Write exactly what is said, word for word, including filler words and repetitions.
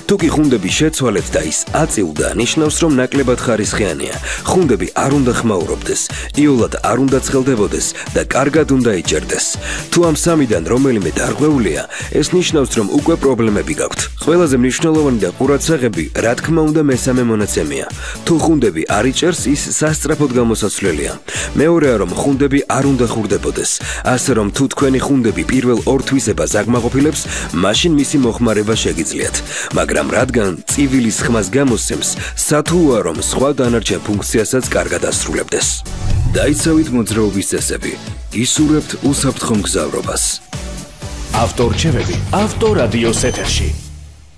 თუკი ხუნდები შეცვალეთ და ის აწილდა, ნიშნავს რომ ნაკლებად ხარისხიანია. ხუნდები არ უნდა ხმაურობდეს, იოლად არ უნდა ცხელდებოდეს და კარგად უნდა იჭერდეს. თუ ამ სამიდან რომელიმე დარღვეულია, ეს ნიშნავს რომ უკვე პრობლემები გაქვთ. ყველაზე მნიშვნელოვანი და ყურადსაღები, რა თქმა უნდა, მესამე მონაცემია. თუ ხუნდები არ იჭერს, ის სასწრაფოდ გამოსაცვლელია. მეორეა რომ ხუნდები არ უნდა ხურდებოდეს, ასე რომ თუ თქვენი ხუნდები პირველ ორ თვისებას აგმაყოფილებს, მაშინ მისი მოხმარება შეგიძლიათ. მაგრამ რადგან წივილის ხმას გამოსცემს, სათუოა რომ სხვა დანარჩენ ფუნქციასაც კარგად ასრულებდეს. დაიცავით მოძრაობის წესები, ისურვებთ უსაფრთხო მგზავრობას. ავტორჩევები ავტორადიოს ეთერში.